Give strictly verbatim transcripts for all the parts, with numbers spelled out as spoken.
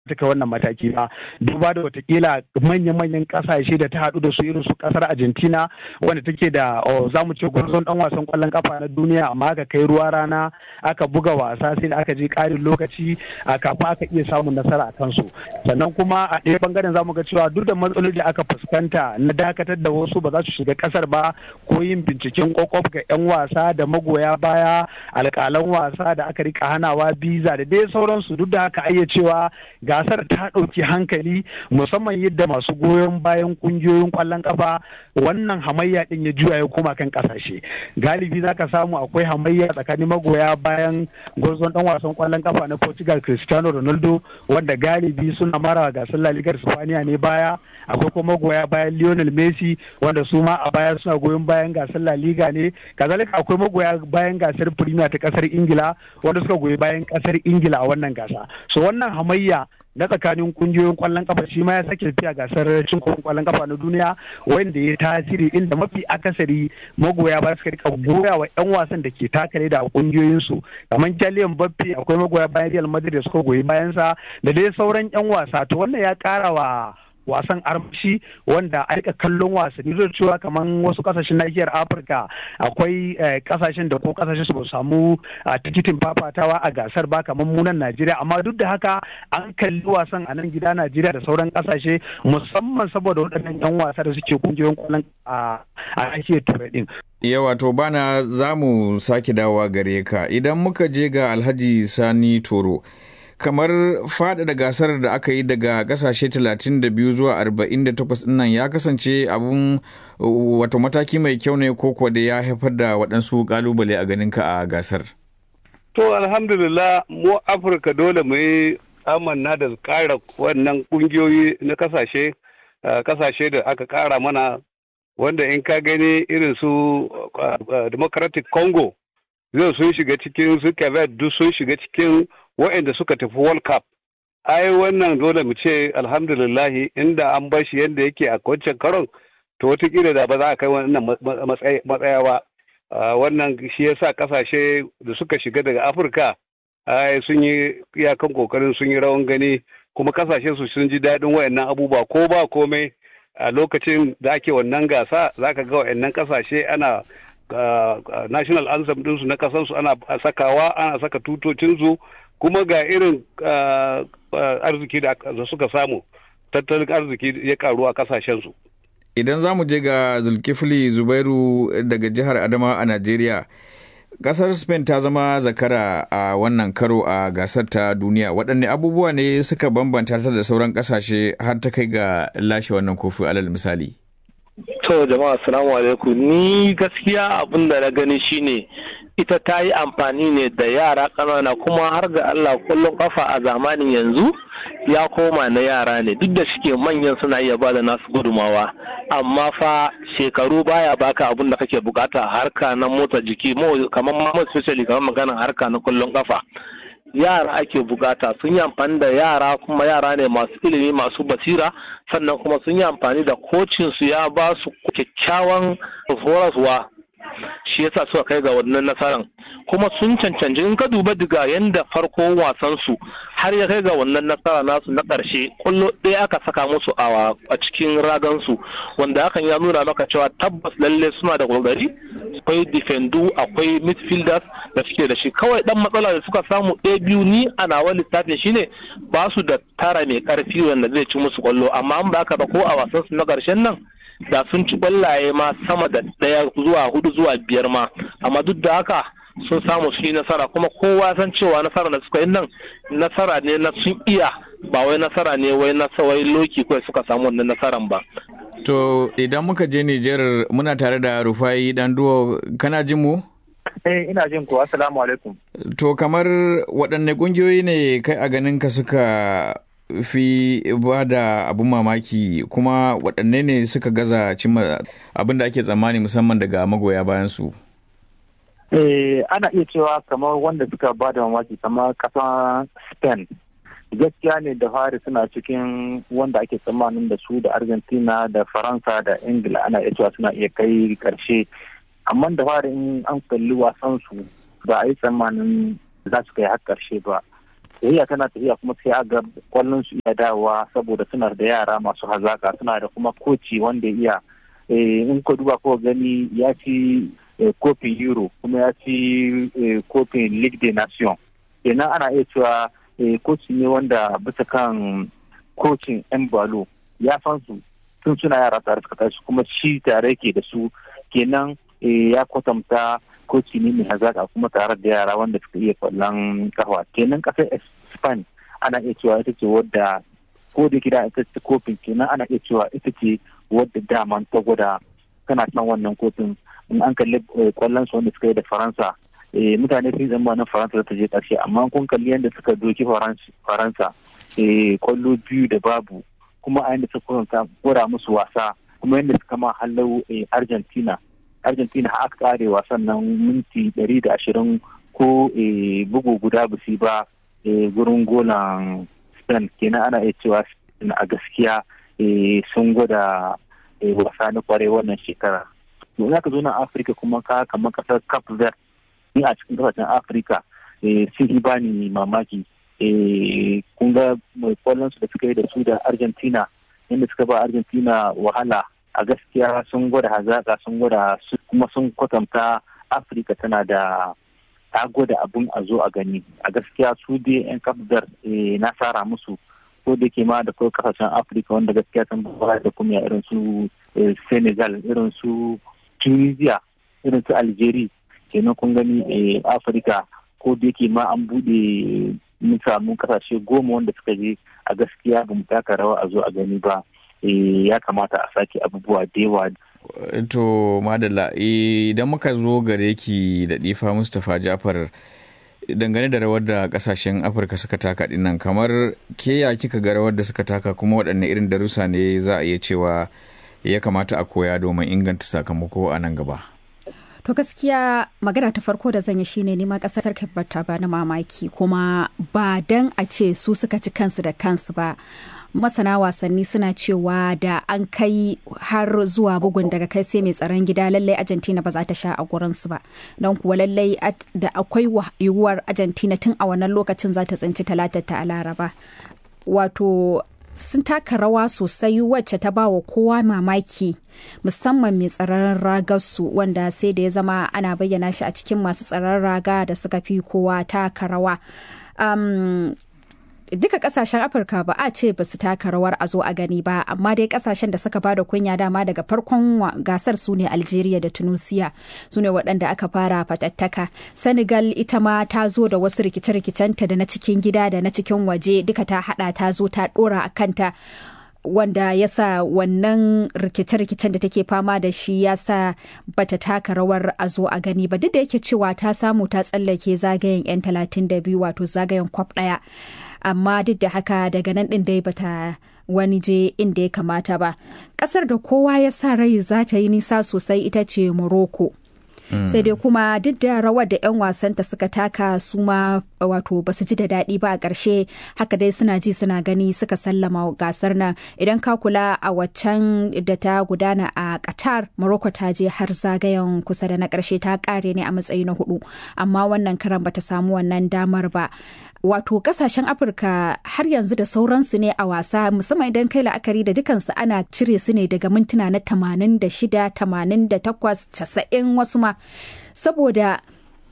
ta kai wannan mataki ba, duba da watakila manya-manyan kasashe da ta haɗu da su irin su kasar Argentina wanda take da za mu ce gwarzon dan wasan kwallon kafa na duniya, amma aka kai ruwa rana aka buga wasa sai da aka je ƙarin lokaci a kafin aka iya samun nasara a kansu. Sannan kuma a ɗaya bangaren za mu ga cewa duk da matsaloli da aka fuskanta na dakatar da wasu ba za su shiga kasar ba ko yin binciken kwakwaf ga 'yan wasa da magoya baya, alƙalan wasa da aka rika hanawa biza da dai sauransu, duk da haka ayya cewa gasar ta ɗauki hankali musamman yadda masu goyon bayan kungiyoyin ƙwallon ƙafa wannan hamayya ɗin ya juya ya koma kan ƙasashe. Galibi za ka samu akwai hamayya tsakanin magoya bayan gwarzon ɗan wasan ƙwallon ƙafa na Portugal Cristiano Ronaldo wanda galibi suna mara gasar La Liga Spaniya ne baya, akwai kuma magoya bayan Lionel Messi wanda su ma a baya suna goyon bayan gasar La Liga ne, kazalika akwai magoya bayan gasar Premier ta ƙasar Ingila wanda suka goyi bayan ƙasar Ingila a wannan gasa. So wannan hamayya na tsakanin kungiyoyin kwallon kafa shi ma ya sake tafiya gasar cin kofin kwallon kafa na duniya wanda ya tasiri inda mafi akasari magoya ba suka rika goya wa yan wasan da ke takare da kungiyoyin su, kamar Kylian Mbappe akwai magoya bayan Real Madrid da suka goyi bayan sa da dai sauran yan wasa. To wannan ya kara wa wasan armashi wanda a rika kallon wasanni zai cewa kamar wasu kasashen nahiyar Afirka akwai kasashen da ko kasashen su ba samu tikitin fafatawa a gasar ba kamar munan Najeriya, amma duk da haka an kalli wasan a nan gida Najeriya da sauran kasashe musamman saboda waɗannan yan wasa da suke kungiyoyin kwallon a nahiyar Turai din. Yawa to bana za mu sake dawowa gare ka idan muka je ga Alhaji Sani Toro. Kamar faɗaɗa gasar da aka yi daga ƙasashe talatin da biyu zuwa arba'in da takwas ɗin nan ya kasance abun wato mataki mai kyau ne ko kuwa da ya haifar da waɗansu ƙalubale a ganinka a gasar? To alhamdulillah mu Afirka dole mu yi amanna da ƙara wannan ƙungiyoyi na ƙasashe ƙasashe da aka ƙara mana, wanda in ka gani irin su Democratic Congo zai sun shiga cikin su Quebec duk sun shiga cikin waɗanda suka tafi World Cup. Ai wannan dole mu ce alhamdulillahi, inda an bar shi yadda yake a wancan karon to wataƙila da ba za a kai wannan matsaya ba. Wannan shi yasa ƙasashe da suka shiga daga Afirka ai sun yi iyakan kokarin, sun yi rawan gani, kuma ƙasashe su sun ji daɗin waɗannan abubuwa. Ko ba komai a lokacin da ake wannan gasa zaka ga waɗannan ƙasashe ana national anthem ɗinsu na ƙasansu ana sakawa, ana saka tutocinsu, kuma ga irin arziki da suka samu, tattalin arziki ya karu a kasashensu. Idan za mu je ga Zulkifli Zubairu daga jihar Adamawa a Najeriya, kasar Spain ta zama zakara a wannan karo a gasar ta duniya. Waɗanne abubuwa ne suka bambanta ta da sauran kasashe har ta kai ga lashe wannan kofi alal misali? To jama'a assalamu alaikum. Ni gaskiya abin da na gani shine ita ta yi amfani ne da yara ƙanana, kuma har ga Allah kullum kafa a zamanin yanzu ya koma na yara ne, duk da shike manyan suna iya ba da nasu gudumawa, amma fa shekaru baya baka abin da kake bukata harka na motsa jiki, kamar ma especially kamar maganar harka na kullum kafa. Yara ake bukata, sun yi amfani da yara, kuma yara ne masu ilimi masu basira, sannan kuma sun yi amfani da kocinsu ya ba su kyakkyawan horaswa, shi yasa suka kai ga wannan nasaran. Kuma sun cancanci, in ka duba daga yanda farko wasan su har ya kai ga wannan nasara nasu na ƙarshe, kullo ɗaya aka saka musu a cikin ragan su, wanda hakan ya nuna maka cewa tabbas lalle suna da kokari. Akwai defendu, akwai midfielders da suke da shi. Kawai dan matsala da suka samu ɗaya biyu ni a nawa littafin shine ba su da tara mai ƙarfi wanda zai ci musu kwallo, amma an ba ka ba ko a wasan su na ƙarshen nan da sun ci kwallaye ma sama da ɗaya zuwa hudu zuwa biyar ma, amma duk da haka sun samu su yi nasara. Kuma kowa san cewa nasara da suka yi nan nasara ne na sun iya, ba wai nasara ne wai na sawai loki kawai suka samu wannan nasaran ba. To idan muka je Nijar muna tare da Rufai Danduwa, kana jin mu? Eh ina jin ku, assalamu alaikum. To kamar waɗanne ƙungiyoyi ne kai a ganin ka suka fi ba da abin mamaki, kuma waɗanne ne suka gaza cimma abin da ake tsammani musamman daga magoya bayan su? Eh ana iya cewa kamar wanda suka ba da mamaki kamar ƙasar Spain. Gaskiya ne da fari suna cikin wanda ake tsammanin da su da Argentina da Faransa da Ingila ana iya cewa suna iya kai karshe, amma da fari in an kalli wasan su ba a yi tsammanin za su kai har karshe ba. tafiya tana tafiya kuma sai aga kwallon su iya dawowa saboda suna da yara masu hazaka, suna da kuma koci wanda iya in ka duba ko gani ya ci kofin Euro kuma ya ci kofin Ligue des Nations. Kenan ana iya cewa koci ne wanda bisa kan kocin yan balo ya san su tun suna yara tare suka tashi kuma shi tare ke da su, kenan ya kwatanta koci ne mai hazaka kuma tare da yara wanda suka iya kwallon kafa. Kenan kasar Spain ana iya cewa ita ce wadda ko da gida ita ce kofin, kenan ana iya cewa ita ce wadda daman ta gwada tana san wannan kofin. In an kalli kwallon su wanda suka yi da Faransa, mutane sun zama na Faransa ta je ƙarshe, amma kun kalli yadda suka doki Faransa kwallo biyu da babu, kuma a yadda suka gwada musu wasa, kuma yadda suka ma hallau Argentina Argentina aka kare wasan nan minti ɗari da ashirin ko bugu guda bisi ba gurin golan Spain. Kenan ana iya cewa a gaskiya sun gwada wasa na kwarai wannan shekara. To za ka zo na Afirka kuma ka kamar kasar Cape Verde, ni a cikin kasashen Afirka sun yi bani mamaki. Kun ga mai kwallon su da suka yi da su da Argentina, inda suka ba Argentina wahala, a gaskiya sun gwada hazaka, sun gwada kuma sun kwatanta Afirka tana da ta gwada abun a zo a gani. A gaskiya su dai yan Cape Verde na sara musu, ko da ke ma da kawai kasashen Afirka wanda gaskiya sun ba da kuma irin su Senegal, irin su Tunisia, irin su Algeria. Kenan kun gani Afirka ko da ke ma an bude mun samu kasashe goma wanda suka je, a gaskiya ba mu taka rawa a zo a gani ba. Ya kamata a sake abubuwa da yawa. To madalla, idan muka zo gare ki da Difa Mustapha Jafar, dangane da rawar da kasashen Afirka suka taka dinnan, kamar ke ya kika ga rawar da suka taka, kuma waɗanne irin darussa ne za a iya cewa ya kamata a koya domin inganta sakamako a nan gaba? To gaskiya magana ta farko da zan yi shine nima kasar Cape ta bani mamaki, kuma ba dan a ce su suka ci kansu da kansu ba. Masana wasanni suna cewa da an kai har zuwa bugun daga kai sai mai tsaron gida, lallai Argentina ba za ta sha a gurinsu ba, don kuwa lallai da akwai yiwuwar Argentina tun a wannan lokacin za ta tsinci talatar ta a Laraba. Wato sun taka rawa sosai wacce ta ba wa kowa mamaki, musamman mai tsaron ragarsu, wanda sai da ya zama ana bayyana shi a cikin masu tsaron raga da suka fi kowa taka rawa. Um, duka kasashen Afirka ba a ce ba su taka rawar a zo a gani ba, amma dai kasashen da suka bada kunya dama daga farkon gasar su ne Algeria da Tunisia, su ne waɗanda aka fara fatattaka. Senegal ita ma ta zo da wasu rikice-rikicenta da na cikin gida da na cikin waje, duka ta hada ta zo ta dora a kanta, wanda ya sa wannan rikice-rikicen da take fama da shi ya sa bata taka rawar a zo a gani ba, duk da yake cewa ta samu ta tsallake zagayen 'yan talatin da biyu, wato zagayen kwaf ɗaya. Amma duk da haka daga nan ɗin dai bata wani je inda ya kamata ba. Ƙasar da kowa ya sa rai za ta yi nisa sosai ita ce Morocco. Mm. Sai dai kuma duk da rawar da 'yan wasanta suka taka su ma wato ba su ji da daɗi ba a ƙarshe, haka dai suna ji suna gani suka sallama gasar nan. Idan ka kula a waccan da ta gudana a Qatar, Morocco ta je har zagayen kusa da na ƙarshe, ta ƙare ne a matsayi na hudu, amma wannan karan bata samu wannan damar ba. Wato kasashen Afirka har yanzu da sauransu ne a wasa, musamman idan kai la'akari da dukansu ana cire su ne daga mintuna na tamanin da shida, tamanin da takwas, casa'in wasu ma, saboda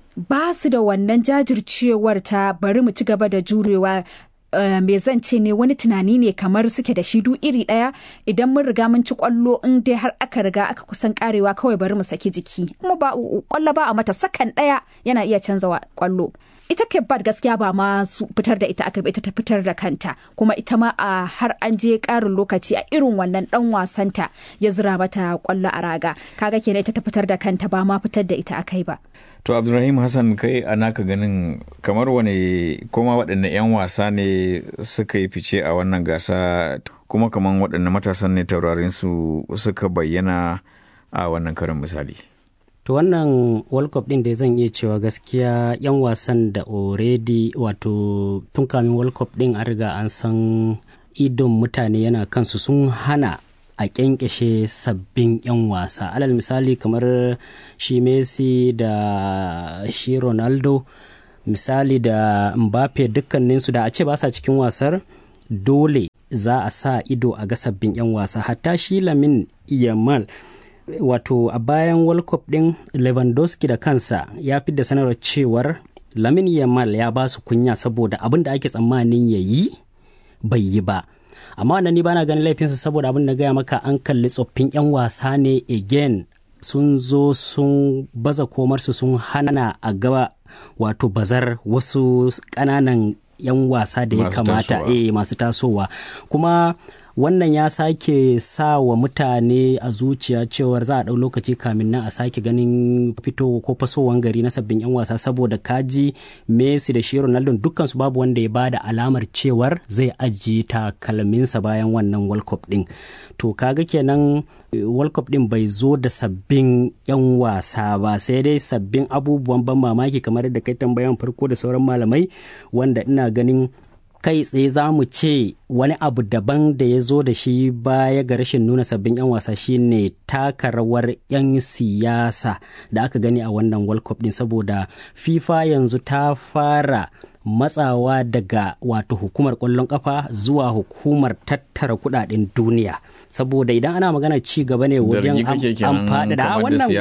ba su da wannan jajircewar ta bari mu ci gaba da jurewa. Uh, me zan ce ne, wani tunani ne kamar suke da shi du iri ɗaya, idan mun riga mun ci kwallo, in dai har aka riga aka kusan karewa kawai bari mu saki jiki, kuma ba kwallo ba a mata sakan ɗaya yana iya canza kwallo. Ita Cape Verde gaskiya ba ma su fitar da ita aka ita ta fitar da kanta, kuma ita ma a har an je karin lokaci a irin wannan dan wasanta ya zira mata kwallo a raga, kaga kenan ita ta fitar da kanta ba ma fitar da ita akai ba. To Abdulrahim Hassan, kai a naka ganin kamar wane kuma waɗanne 'yan wasa ne suka yi fice a wannan gasa, kuma kamar waɗanne matasan ne taurarin su suka bayyana a wannan karin misali? To wannan World Cup din da zan iya cewa gaskiya 'yan wasan da already wato tun kamin World Cup din an riga an san idon mutane yana kansu, sun hana a kyankyashe sabbin 'yan wasa. Alal misali kamar shi Messi da shi Ronaldo, misali da Mbappe dukkaninsu da a ce ba sa cikin wasar dole za a sa ido a ga sabbin 'yan wasa. Hatta shi Lamine Yamal wato a bayan World Cup din Lewandowski da kansa ya fi da sanarwar cewar Lamine Yamal ya ba su kunya saboda abin da ake tsammanin ya yi bai yi ba. Amma wannan ni bana ganin laifinsa saboda abin da gaya maka an kalli tsoffin 'yan wasa ne again sun zo sun baza komarsu sun hana a gaba wato bazar wasu ƙananan 'yan wasa da ya kamata eh masu tasowa. Kuma wannan ya sake sa wa mutane a zuciya cewar za a ɗau lokaci kamin nan a sake ganin fito ko fasowan gari na sabbin 'yan wasa saboda kaji Messi da shi Ronaldo dukkansu babu wanda ya bada alamar cewar zai ajiye takalminsa bayan wannan World Cup din. To kaga kenan World Cup din bai zo da sabbin 'yan wasa ba sai dai sabbin abubuwan ban mamaki kamar da kai tambayan farko da sauran malamai wanda ina ganin kai tsaye za mu ce wani abu daban da ya zo da shi baya ga rashin nuna sabbin 'yan wasa shine taka rawar 'yan siyasa da aka gani a wannan World Cup din saboda FIFA yanzu ta fara matsawa daga wato hukumar ƙwallon ƙafa zuwa hukumar tattara kuɗaɗen duniya saboda idan ana magana ci gaba ne wajen an faɗaɗa wannan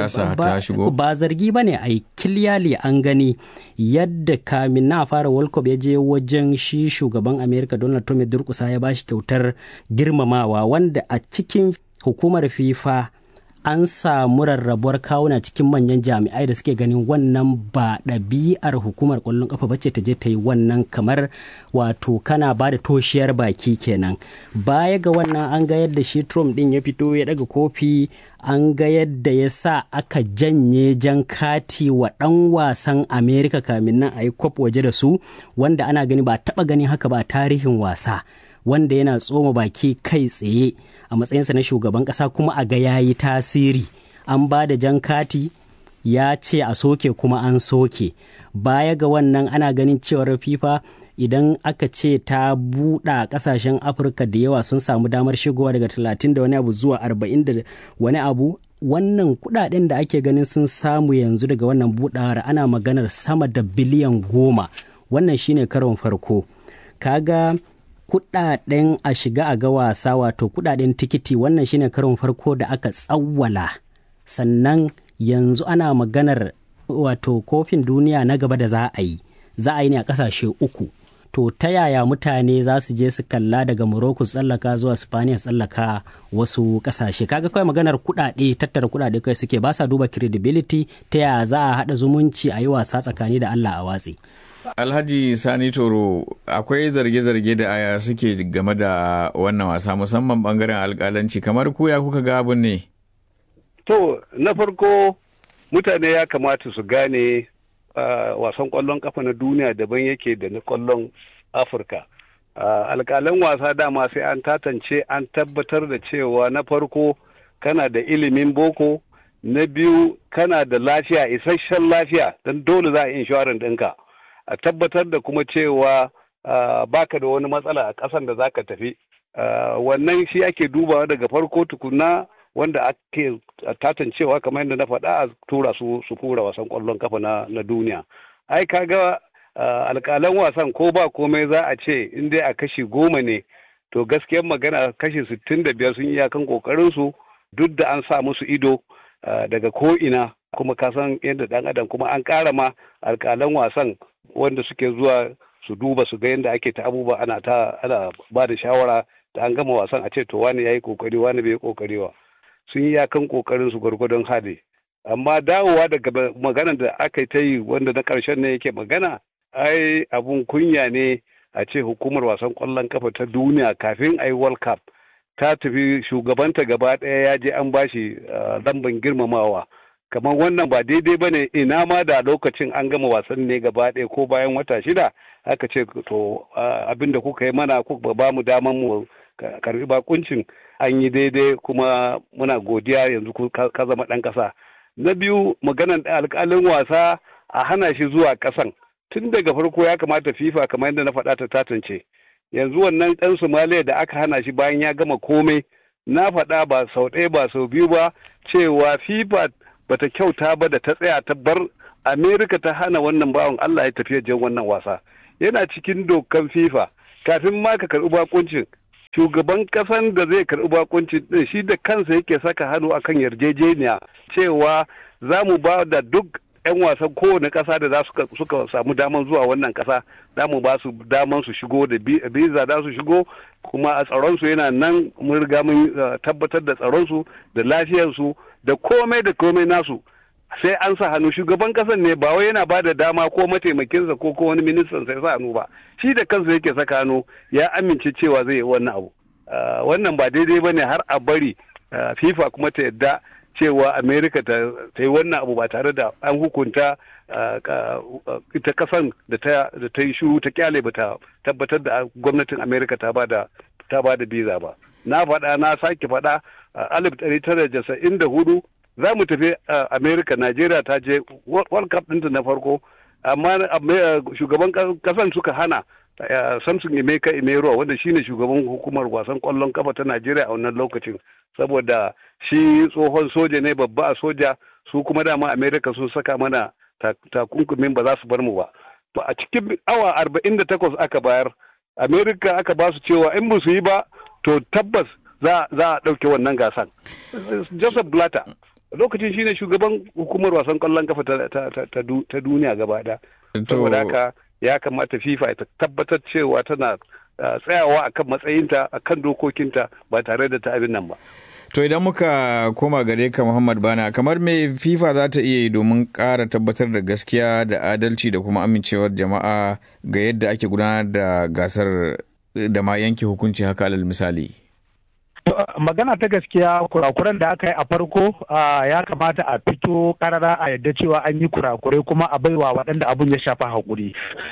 ba zargi ba ne a yi kiliyali an gani yadda kamin na fara World Cup ya je wajen shi shugaban America Donald Trump ya durkusa ya bashi kyautar girmamawa wanda a cikin hukumar FIFA an samu rarrabuwar kawuna cikin manyan jami'ai da suke ganin wannan ba ɗabi'ar hukumar ƙwallon ƙafa bace ta je ta yi wannan kamar wato kana ba da toshiyar baki kenan. Baya ga wannan an ga yadda shi Trump ɗin ya fito ya ɗaga kofi an ga yadda ya sa aka janye jan kati wa ɗan wasan Amerika kamin nan a yi kwaf waje da su wanda ana gani ba taɓa gani haka ba a tarihin wasa. Wanda yana tsoma baki kai tsaye a matsayinsa na shugaban ƙasa kuma a ga yayi tasiri an ba da jan kati ya ce a soke kuma an soke. Baya ga wannan ana ganin cewar FIFA idan aka ce ta buɗa ƙasashen Afirka da yawa sun samu damar shigowa daga talatin da wani abu zuwa arba'in da wani abu wannan kuɗaɗen da ake ganin sun samu yanzu daga wannan buɗawar ana maganar sama da biliyan goma wannan shine karon farko. Kaga kudaden a shiga a ga wasa wato kudaden tikiti wannan shine karon farko da aka tsawwala sannan yanzu ana maganar wato kofin duniya na gaba da za a yi za a yi ne a kasashe uku to ta yaya mutane za su je su kalla daga Morocco tsallaka zuwa Spaniya tsallaka wasu kasashe kaga kawai maganar kudade tattara kudade kai suke ba sa duba credibility ta yaya za a hada zumunci a yi wasa tsakani da Allah a watsi. Alhaji Sani Toro akwai zarge-zarge da aya suke game da wannan wasa musamman bangaren alƙalanci kamar ku ya kuka ga abin ne? To na farko mutane ya kamata su gane uh, wasan ƙwallon ƙafa na duniya daban yake da na ƙwallon Afirka. Uh, alƙalan wasa dama sai an tatance an tabbatar da cewa na farko kana da ilimin boko na biyu kana da lafiya isasshen lafiya don dole za a inshoran ɗinka. A tabbatar da kuma cewa uh, baka da wani matsala a ƙasan da zaka tafi uh, wannan shi ake dubawa daga farko tukuna wanda ake tatancewa kamar yadda na faɗa a tura su su kura wasan ƙwallon kafa na, na duniya ai kaga uh, alƙalan wasan ko ba komai za a ce in dai a kashi goma ne to gaskiyar magana kashi sittin da biyar sun yi iyakan ƙoƙarin su duk da an sa musu ido uh, daga ko ina kuma ka san yadda ɗan adam kuma an ƙara ma alƙalan wasan wanda suke zuwa su duba su ga yadda ake ta abubuwa ana ta ana ba da shawara da an gama wasan a ce to wani yayi kokari wani bai yi kokari ba sun yi yakan kokarin su gwargwadon hali amma dawowa daga maganar da aka ta yi wanda na karshen ne yake magana ai abun kunya ne a ce hukumar wasan kwallon kafa ta duniya kafin ai World Cup ta tafi shugabanta gaba ɗaya ya je an bashi lamban girmamawa kamar wannan ba daidai ba ne ina ma da lokacin an gama wasan ne gaba ɗaya ko bayan wata shida aka ce to abin da kuka yi mana kuka ba mu daman mu karbi bakuncin an yi daidai kuma muna godiya yanzu ka zama ɗan ƙasa. Na biyu maganan alƙalin wasa a hana shi zuwa ƙasan tun daga farko ya kamata FIFA kamar yadda na faɗa ta tatance yanzu wannan ɗan Somalia da aka hana shi bayan ya gama komai na faɗa ba sau ɗaya ba sau biyu ba cewa FIFA bata kyauta ba da ta tsaya ta bar Amerika ta hana wannan bawan Allah ya tafi jan wannan wasa. Yana cikin dokan FIFA kafin ma ka karɓi bakuncin shugaban kasan da zai karɓi bakuncin din shi da kansa yake saka hannu akan yarjejeniya cewa za mu ba da duk 'yan wasan kowane kasa da za suka samu daman zuwa wannan kasa za mu ba su daman su shigo da biza za su shigo kuma a tsaronsu yana nan mun riga mun tabbatar da tsaronsu da lafiyarsu da komai da komai nasu sai an sa hannu. Shugaban kasan ne ba wai yana ba da dama ko mataimakinsa ko ko wani ministan sai sa hannu ba, shi da kansa yake saka hannu ya amince cewa zai yi wannan abu. Wannan ba daidai ba ne har a bari FIFA kuma ta yadda cewa Amerika ta yi wannan abu ba tare da an hukunta ita kasan da ta yi shuru ta kyale ba ta tabbatar da gwamnatin Amerika ta ba da biza ba. Na faɗa na sake faɗa alif ɗari tara casa'in da hudu za mu tafi Amerika. Najeriya ta je World Cup ɗinta na farko amma shugaban kasan suka hana Samson Emeka Imeruwa wanda shine shugaban hukumar wasan kwallon kafa ta Najeriya a wannan lokacin, saboda shi tsohon soja ne babba a soja, su kuma dama Amerika sun saka mana takunkumin ba za su bar mu ba. To a cikin awa arba'in da takwas aka bayar, Amerika aka ba su cewa in ba su yi ba to tabbas za a ɗauke wannan gasan. Joseph Blatter lokacin shine shugaban hukumar wasan kwallon kafa ta duniya gaba ɗaya. Saboda haka ya kamata FIFA ta tabbatar cewa tana tsayawa akan matsayinta akan dokokinta ba tare da ta abin nan ba. To idan muka koma gare ka Muhammad Bana, kamar me FIFA za ta iya yi domin ƙara tabbatar da gaskiya da adalci da kuma amincewar jama'a ga yadda ake gudanar da gasar da ma yanke hukunci haka alal misali? Magana ta gaskiya kurakuran da aka yi a farko ya kamata a fito karara a yadda cewa an yi kurakurai kuma a baiwa waɗanda abun ya shafa haƙuri.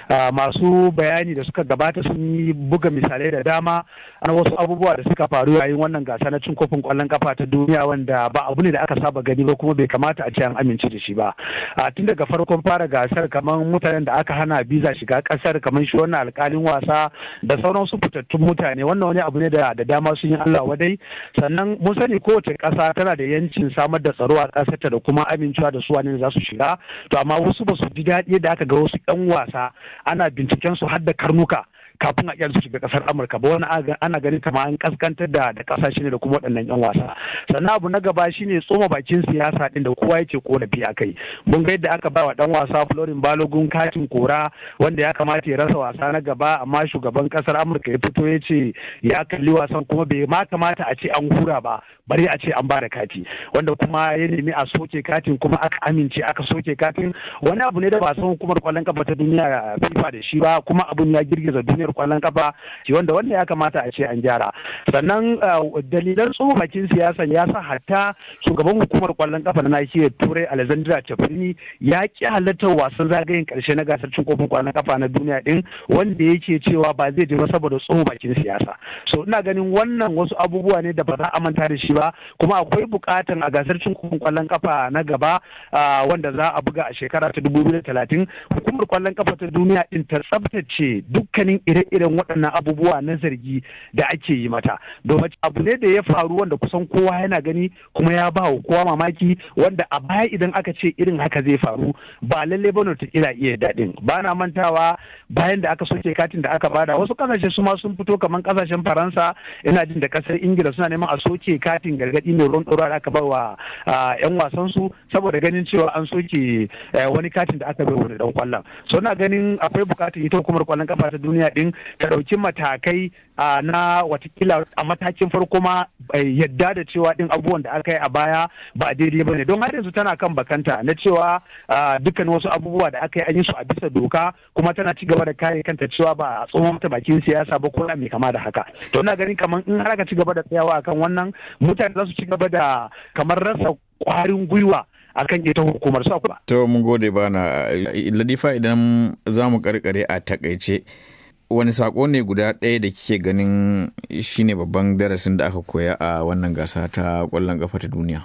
Masu bayani da suka gabata sun yi buga misalai da dama na wasu abubuwa da suka faru yayin wannan gasa na cin kofin ƙwallon kafa ta duniya wanda ba abu ne da aka saba gani ba kuma bai kamata a ce an amince da shi ba. Tun daga farkon fara gasar kamar mutanen da aka hana biza shiga ƙasar kamar shi wannan alƙalin wasa da sauran su fitattun mutane, wannan wani abu ne da dama sun yi Allah wadai. Sannan mun sani kowace ƙasa tana da yancin samar da tsaro a ƙasarta da kuma amincewa da su wani za su shiga, to amma wasu ba su ji daɗi da aka ga wasu 'yan wasa ana binciken su har da karnuka kafin a iya su shiga kasar Amurka ba. Wani ana ganin kamar an kaskantar da da kasashe ne da kuma waɗannan yan wasa. Sannan abu na gaba shine tsoma bakin siyasa din da kowa yake korafi a kai. Mun ga yadda aka ba wa dan wasa Florin Balogun katin kora wanda ya kamata ya rasa wasa na gaba, amma shugaban kasar Amurka ya fito ya ce ya kalli wasan kuma bai ma kamata a ce an hura ba, bari a ce an ba da kati, wanda kuma ya nemi a soke katin kuma aka amince aka soke katin. Wani abu ne da ba san hukumar kwallon kafa ta duniya FIFA da shi ba, kuma abun ya girgiza duniya kwallon kafa shi wanda wanda ya kamata a ce an gyara. Sannan dalilan tsohon siyasa ya sa hatta shugaban hukumar kwallon kafa na nahiyar Turai Alexandra Chafrini ya ki halartar wasan zagayen karshe na gasar cin kofin kwallon kafa na duniya din, wanda yake cewa ba zai je ba saboda tsohon bakin siyasa. So ina ganin wannan wasu abubuwa ne da ba za a manta da shi ba, kuma akwai bukatan a gasar cin kofin kwallon kafa na gaba wanda za a buga a shekara ta dubu biyu da talatin hukumar kwallon kafa ta duniya din ta tsabtace dukkanin ire-iren waɗannan abubuwa na zargi da ake yi mata, domin abu ne da ya faru wanda kusan kowa yana gani kuma ya ba wa kowa mamaki, wanda a baya idan aka ce irin haka zai faru ba lalle ba ta kila iya daɗin. Ba na mantawa bayan da aka soke katin da aka bada wasu kasashe su ma sun fito kamar kasashen Faransa, ina jin da kasar Ingila suna neman a soke katin gargaɗi mai ruwan ɗora da aka ba wa yan wasan su saboda ganin cewa an soke wani katin da aka bai wani dan kwallon. So na ganin akwai bukatar ita hukumar kwallon kafa ta duniya din ta ɗauki matakai na watakila a matakin farko ma yadda da cewa din abubuwan da aka yi a baya ba daidai ba ne, don har yanzu tana kan bakanta na cewa dukkan wasu abubuwa da aka yi an yi su a bisa doka, kuma tana ci gaba da kare kanta cewa ba a tsohon mata bakin siyasa ba ko mai kama da haka. To ina ganin kamar in har aka ci gaba da tsayawa akan wannan, mutane za su ci gaba da kamar rasa kwarin gwiwa akan ita hukumar su. To mun gode bana Latifa, idan za mu karkare a takaice wani sako ne guda ɗaya da kike ganin shine babban darasin da aka koya a wannan gasa ta ƙwallon ƙafa ta duniya?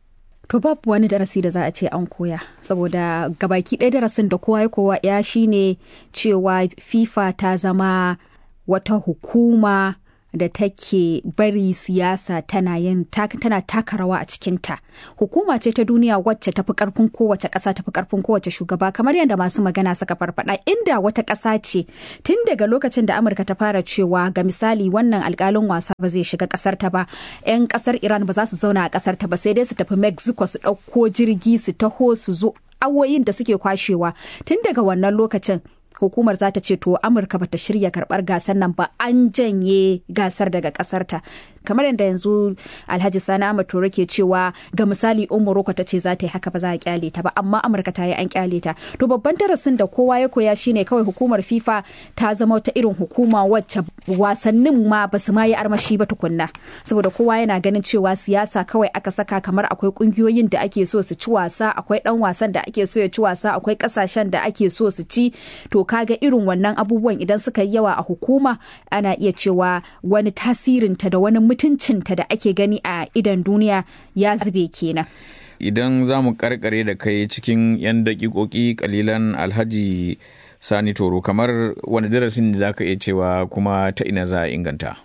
To babu wani darasi da za a ce an koya, saboda gabaki ɗaya darasin da kowa ya kowa ya shine cewa FIFA ta zama wata hukuma da take bari siyasa tana yin tana taka rawa a cikinta. Hukuma ce ta duniya wacce tafi karfin kowace ƙasa, tafi karfin kowace shugaba, kamar yadda masu magana suka farfada. Inda wata ƙasa ce tun daga lokacin da Amurka ta fara cewa ga misali wannan alƙalin wasa ba zai shiga ƙasar ta ba, 'yan ƙasar Iran ba za su zauna a ƙasar ta ba, sai dai su tafi Mexico su ɗauko jirgi su taho su zo, awoyin da suke kwashewa. Tun daga wannan lokacin hukumar za ta ce to Amurka bata shirya karbar gasar nan ba, an janye gasar daga kasarta. Kamar yadda yanzu Alhaji Sani Ahmad Toro ke cewa ga misali in Morocco ta ce za ta yi haka ba za a kyale ta ba, amma Amurka ta yi an kyale ta. To babban darasin da kowa ya koya shine kawai hukumar FIFA ta zama wata irin hukuma wacce wasannin ma ba su ma yi armashi ba tukunna, saboda kowa yana ganin cewa siyasa kawai aka saka, kamar akwai kungiyoyin da ake so su ci wasa, akwai dan wasan da ake so ya ci wasa, akwai kasashen da ake so su ci. To kaga irin wannan abubuwan idan suka yi yawa a hukuma, ana iya cewa wani tasirinta da wani mutuncinta da ake gani a idan duniya ya zube kenan. Idan za mu karkare da kai cikin 'yan dakikoki kalilan, Alhaji Sani Toro, kamar wani darasin da za ka iya cewa kuma ta ina za a inganta?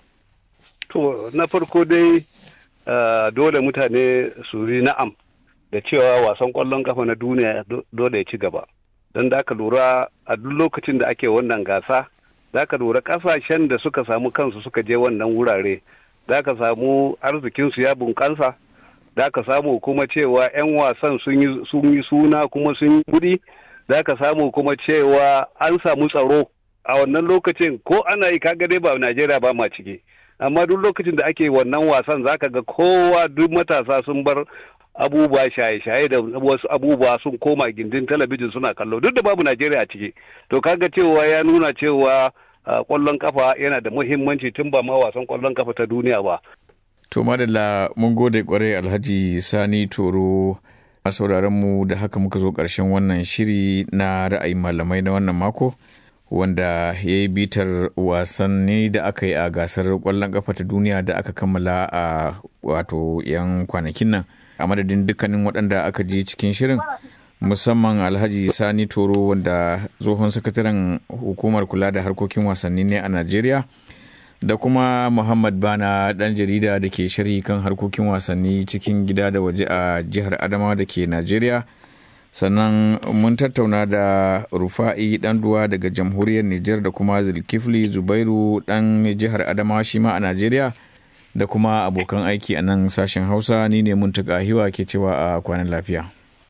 To na farko dai uh, dole mutane su yi na'am da cewa wasan kwallon kafa na duniya dole ya ci gaba. Don da aka lura a duk lokacin da ake wannan gasa, da aka lura kasashen da suka samu kansu suka je wannan wurare, da aka samu arzikinsu ya bunƙasa, da aka samu kuma cewa 'yan wasan sun yi suna kuma sun yi kudi, da aka samu kuma cewa an samu tsaro a wannan lokacin. Ko ana yi kaga dai ba Najeriya ba ma ciki, amma duk lokacin da ake wannan wasan zaka ga kowa, duk matasa sun bar abubuwa shaye-shaye da wasu abubuwa sun koma gindin talabijin suna kallo, duk da babu Najeriya a ciki. To kaga cewa ya nuna cewa kwallon kafa yana da muhimmanci tun ba ma wasan kwallon kafa ta duniya ba. To madalla, mun gode kwarai Alhaji Sani Toro. A sauraron mu da haka muka zo ƙarshen wannan shiri na ra'ayin malamai na wannan mako, wanda ya yi bitar wasanni da aka yi a gasar kwallon kafa ta duniya da aka kammala a wato 'yan kwanakin nan. A madadin dukkanin waɗanda aka ji cikin shirin, musamman Alhaji Sani Toro, wanda tsohon sakataren hukumar kula da harkokin wasanni ne a Najeriya, da kuma Muhammad Bana, ɗan jarida da ke sharhi kan harkokin wasanni cikin gida da waje a jihar Adamawa da ke Najeriya. Sannan mun tattauna da Rufa'i Ɗanduwa daga jamhuriyar Nijar, da kuma Zulkifli Zubairu ɗan jihar Adamawa shi ma a Najeriya, da kuma abokan aiki a nan sashen Hausa. Ni ne Muntaka Hiwa ke cewa a kwanan lafiya.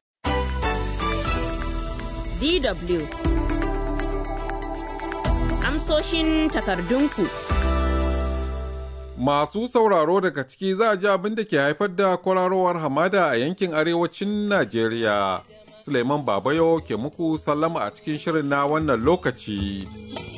D W Amsoshin takardunku. Masu sauraro, daga ciki za a ji abin da ke haifar da kwararowar hamada a yankin arewacin Najeriya. Suleiman Babayo ke muku sallama a cikin shirin na wannan lokaci.